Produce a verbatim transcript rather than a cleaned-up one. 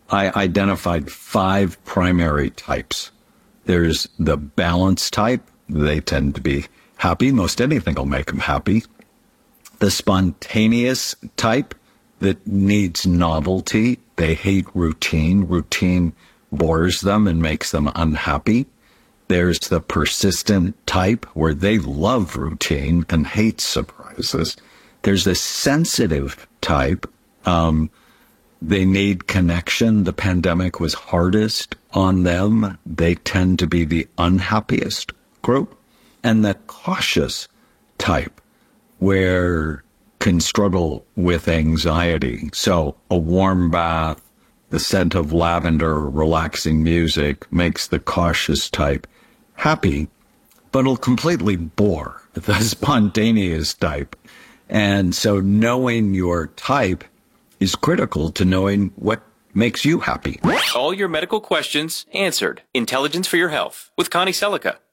I identified five primary types. There's the balance type. They tend to be happy. Most anything will make them happy. The spontaneous type that needs novelty. They hate routine. Routine bores them and makes them unhappy. There's the persistent type where they love routine and hate surprises. There's the sensitive type. Um, they need connection. The pandemic was hardest on them. They tend to be the unhappiest group. And the cautious type where can struggle with anxiety. So a warm bath, the scent of lavender, relaxing music makes the cautious type happy, but it'll completely bore the spontaneous type. And so knowing your type is critical to knowing what makes you happy. All your medical questions answered. Intelligence for Your Health with Connie Selica.